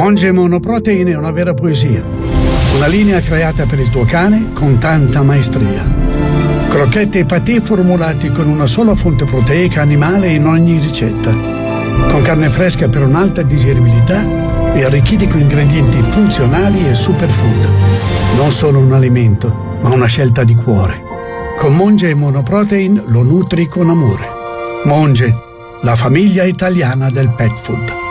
Monge Monoprotein è una vera poesia. Una linea creata per il tuo cane con tanta maestria. Crocchette e patè formulati con una sola fonte proteica animale in ogni ricetta. Con carne fresca per un'alta digeribilità e arricchiti con ingredienti funzionali e superfood. Non solo un alimento, ma una scelta di cuore. Con Monge Monoprotein lo nutri con amore. Monge, la famiglia italiana del pet food.